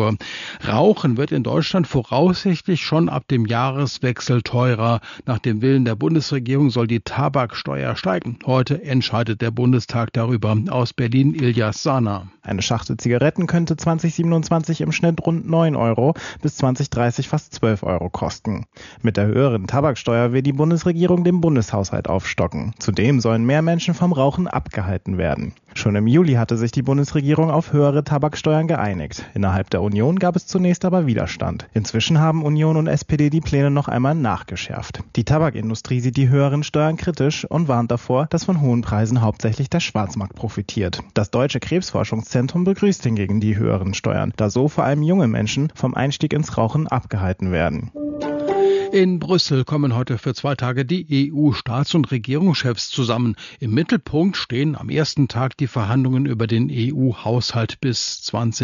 Uhr. Rauchen wird in Deutschland voraussichtlich schon ab dem Jahreswechsel teurer. Nach dem Willen der Bundesregierung soll die Tabaksteuer steigen. Heute entscheidet der Bundestag darüber. Aus Berlin Ilyas Sana. Eine Schachtel Zigaretten könnte 2027 im Schnitt rund 9 Euro, bis 2030 fast 12 Euro kosten. Mit der höheren Tabaksteuer will die Bundesregierung den Bundeshaushalt aufstocken. Zudem sollen mehr Menschen vom Rauchen abgehalten werden. Schon im Juli hatte sich die Bundesregierung auf höhere Tabaksteuern geeinigt. Innerhalb der Union gab es zunächst aber Widerstand. Inzwischen haben Union und SPD die Pläne noch einmal nachgeschärft. Die Tabakindustrie sieht die höheren Steuern kritisch und warnt davor, dass von hohen Preisen hauptsächlich der Schwarzmarkt profitiert. Das Deutsche Krebsforschungszentrum begrüßt hingegen die höheren Steuern, da so vor allem junge Menschen vom Einstieg ins Rauchen abgehalten werden. In Brüssel kommen heute für 2 Tage die EU-Staats- und Regierungschefs zusammen. Im Mittelpunkt stehen am ersten Tag die Verhandlungen über den EU-Haushalt bis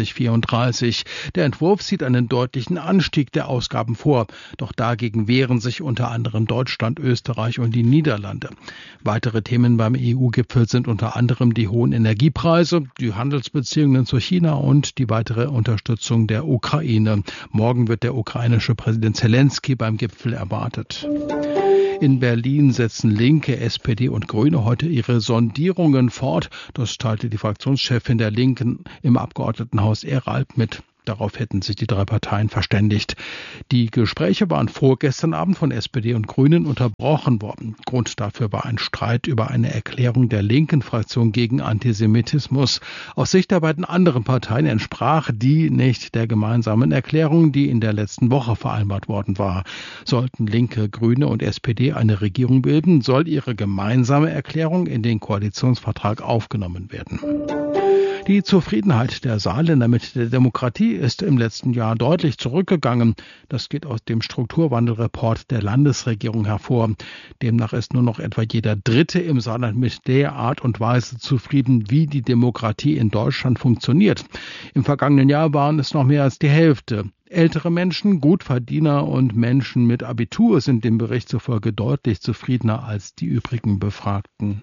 2034. Der Entwurf sieht einen deutlichen Anstieg der Ausgaben vor. Doch dagegen wehren sich unter anderem Deutschland, Österreich und die Niederlande. Weitere Themen beim EU-Gipfel sind unter anderem die hohen Energiepreise, die Handelsbeziehungen zu China und die weitere Unterstützung der Ukraine. Morgen wird der ukrainische Präsident Zelensky beim Gipfel erwartet. In Berlin setzen Linke, SPD und Grüne heute ihre Sondierungen fort. Das teilte die Fraktionschefin der Linken im Abgeordnetenhaus Eralb mit. Darauf hätten sich die 3 Parteien verständigt. Die Gespräche waren vorgestern Abend von SPD und Grünen unterbrochen worden. Grund dafür war ein Streit über eine Erklärung der linken Fraktion gegen Antisemitismus. Aus Sicht der beiden anderen Parteien entsprach die nicht der gemeinsamen Erklärung, die in der letzten Woche vereinbart worden war. Sollten Linke, Grüne und SPD eine Regierung bilden, soll ihre gemeinsame Erklärung in den Koalitionsvertrag aufgenommen werden. Die Zufriedenheit der Saarländer mit der Demokratie ist im letzten Jahr deutlich zurückgegangen. Das geht aus dem Strukturwandelreport der Landesregierung hervor. Demnach ist nur noch etwa jeder Dritte im Saarland mit der Art und Weise zufrieden, wie die Demokratie in Deutschland funktioniert. Im vergangenen Jahr waren es noch mehr als die Hälfte. Ältere Menschen, Gutverdiener und Menschen mit Abitur sind dem Bericht zufolge deutlich zufriedener als die übrigen Befragten.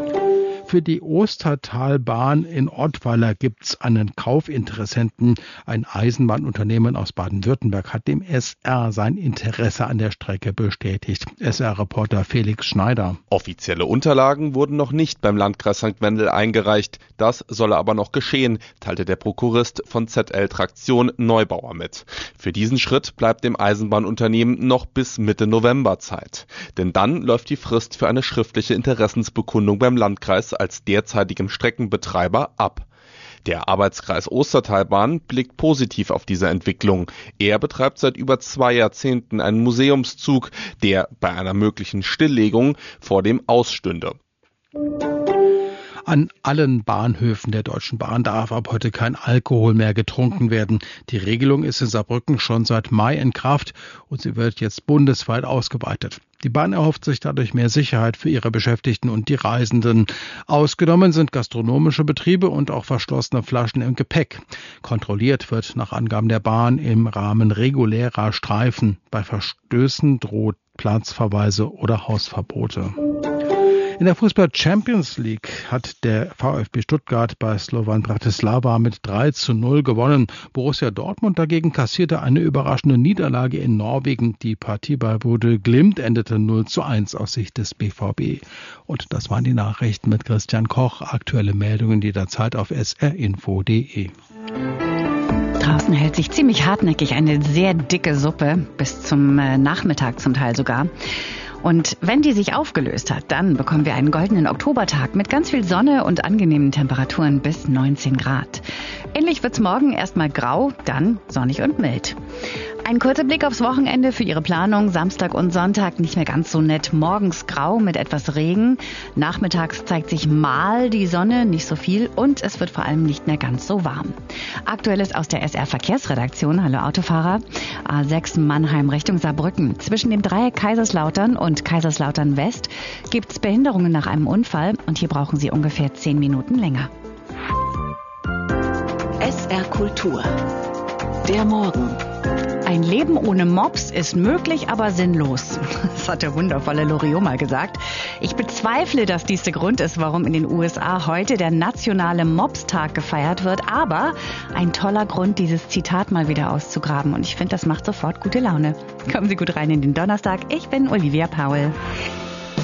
Für die Ostertalbahn in Ottweiler gibt's einen Kaufinteressenten. Ein Eisenbahnunternehmen aus Baden-Württemberg hat dem SR sein Interesse an der Strecke bestätigt. SR-Reporter Felix Schneider. Offizielle Unterlagen wurden noch nicht beim Landkreis St. Wendel eingereicht. Das solle aber noch geschehen, teilte der Prokurist von ZL Traktion Neubauer mit. Für diesen Schritt bleibt dem Eisenbahnunternehmen noch bis Mitte November Zeit. Denn dann läuft die Frist für eine schriftliche Interessensbekundung beim Landkreis als derzeitigem Streckenbetreiber ab. Der Arbeitskreis Ostertalbahn blickt positiv auf diese Entwicklung. Er betreibt seit über 2 Jahrzehnten einen Museumszug, der bei einer möglichen Stilllegung vor dem ausstünde. An allen Bahnhöfen der Deutschen Bahn darf ab heute kein Alkohol mehr getrunken werden. Die Regelung ist in Saarbrücken schon seit Mai in Kraft und sie wird jetzt bundesweit ausgeweitet. Die Bahn erhofft sich dadurch mehr Sicherheit für ihre Beschäftigten und die Reisenden. Ausgenommen sind gastronomische Betriebe und auch verschlossene Flaschen im Gepäck. Kontrolliert wird nach Angaben der Bahn im Rahmen regulärer Streifen. Bei Verstößen droht Platzverweise oder Hausverbote. In der Fußball-Champions League hat der VfB Stuttgart bei Slovan Bratislava mit 3:0 gewonnen. Borussia Dortmund dagegen kassierte eine überraschende Niederlage in Norwegen. Die Partie bei Bodø Glimt endete 0:1 aus Sicht des BVB. Und das waren die Nachrichten mit Christian Koch. Aktuelle Meldungen jederzeit auf srinfo.de. Draußen hält sich ziemlich hartnäckig eine sehr dicke Suppe, bis zum Nachmittag zum Teil sogar. Und wenn die sich aufgelöst hat, dann bekommen wir einen goldenen Oktobertag mit ganz viel Sonne und angenehmen Temperaturen bis 19 Grad. Ähnlich wird's morgen erstmal grau, dann sonnig und mild. Ein kurzer Blick aufs Wochenende für Ihre Planung. Samstag und Sonntag nicht mehr ganz so nett. Morgens grau mit etwas Regen. Nachmittags zeigt sich mal die Sonne, nicht so viel. Und es wird vor allem nicht mehr ganz so warm. Aktuelles aus der SR-Verkehrsredaktion. Hallo Autofahrer. A6 Mannheim Richtung Saarbrücken. Zwischen dem Dreieck Kaiserslautern und Kaiserslautern West gibt es Behinderungen nach einem Unfall. Und hier brauchen Sie ungefähr 10 Minuten länger. SR Kultur. Der Morgen. Ein Leben ohne Mops ist möglich, aber sinnlos. Das hat der wundervolle Loriot mal gesagt. Ich bezweifle, dass dies der Grund ist, warum in den USA heute der nationale Mopstag gefeiert wird. Aber ein toller Grund, dieses Zitat mal wieder auszugraben. Und ich finde, das macht sofort gute Laune. Kommen Sie gut rein in den Donnerstag. Ich bin Olivia Paul.